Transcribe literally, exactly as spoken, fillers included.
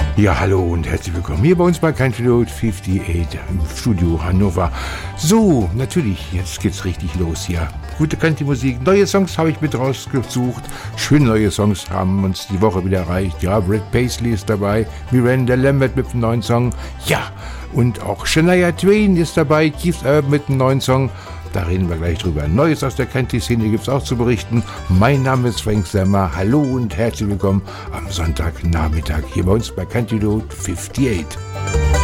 Ja, hallo und herzlich willkommen hier bei uns bei Country Road achtundfünfzig im Studio Hannover. So, natürlich, jetzt geht's richtig los hier. Gute Country-Musik, neue Songs habe ich mit rausgesucht. Schöne neue Songs haben uns die Woche wieder erreicht. Ja, Rick Paisley ist dabei, Miranda Lambert mit einem neuen Song. Ja, und auch Shania Twain ist dabei, Keith Urban mit einem neuen Song. Da reden wir gleich drüber. Neues aus der Country-Szene gibt es auch zu berichten. Mein Name ist Frank Semmer. Hallo und herzlich willkommen am Sonntagnachmittag hier bei uns bei Country Road achtundfünfzig.